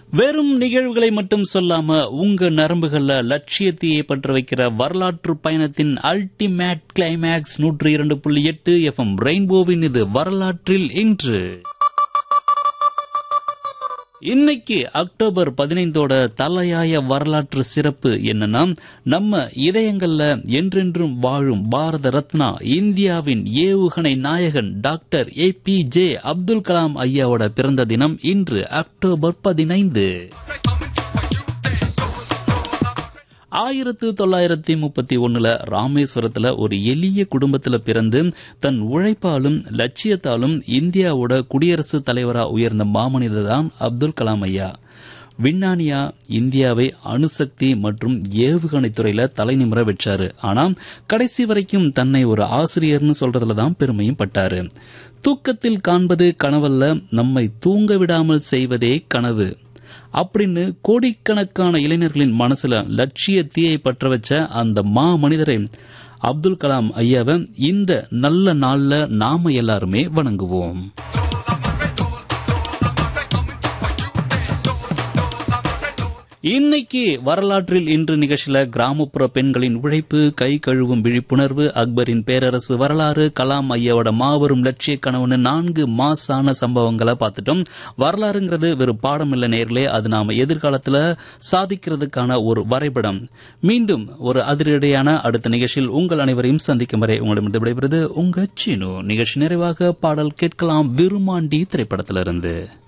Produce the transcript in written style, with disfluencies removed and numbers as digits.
வெறும் நிகழ்வுகளை மட்டும் சொல்லாம உங்க நரம்புகள்ல லட்சியத்தையே பற்ற வைக்கிற வரலாற்று பயணத்தின் அல்டிமேட் கிளைமேக்ஸ் 102.8 FM ரெயின்போவின் இது வரலாற்றில் இன்று. இன்னைக்கு அக்டோபர் 15ஓட தலையாய வரலாற்று சிறப்பு என்னன்னா, நம்ம இதயங்கள்ல என்றென்றும் வாழும் பாரத ரத்னா இந்தியாவின் ஏவுகணை நாயகன் டாக்டர் APJ அப்துல் கலாம் ஐயாவோட பிறந்த தினம் இன்று அக்டோபர் 15. 1931 ராமேஸ்வரத்துல ஒரு எளிய குடும்பத்துல பிறந்து தன் உழைப்பாலும் லட்சியத்தாலும் இந்தியாவோட குடியரசுத் தலைவரா உயர்ந்த மாமனிதர் தான் அப்துல் கலாம் ஐயா. விஞ்ஞானியா இந்தியாவை அணுசக்தி மற்றும் ஏவுகணை துறையில தலைநிமிர வச்சாரு. ஆனா கடைசி வரைக்கும் தன்னை ஒரு ஆசிரியர்னு சொல்றதுல தான் பெருமையும் பட்டாரு. தூக்கத்தில் காண்பது கனவல்ல, நம்மை தூங்க விடாமல் செய்வதே கனவு அப்படின்னு கோடிக்கணக்கான இளைஞர்களின் மனசுல லட்சிய தீயை பற்ற வச்ச அந்த மா மனிதரை அப்துல் கலாம் ஐயாவை இந்த நல்ல நாள்ல நாம எல்லாருமே வணங்குவோம். இன்னைக்கு வரலாற்றில் இன்று நிகழ்ச்சியில கிராமப்புற பெண்களின் உழைப்பு, கை கழுவும் விழிப்புணர்வு, அக்பரின் பேரரசு வரலாறு, கலாம் ஐயாவோட மாபெரும் லட்சிய கனவுன்னு 4 மாசான சம்பவங்களை பார்த்துட்டோம். வரலாறுங்கிறது வெறும் பாடம் இல்ல நேர்களே, அது நாம எதிர்காலத்துல சாதிக்கிறதுக்கான ஒரு வரைபடம். மீண்டும் ஒரு அதிரடியான அடுத்த நிகழ்ச்சியில் உங்கள் அனைவரையும் சந்திக்கும் வரை உங்களிடமிருந்து விடைபெறுவது உங்க சீனு. நிகழ்ச்சி நிறைவாக பாடல் கேட்கலாம், விருமாண்டி திரைப்படத்திலிருந்து.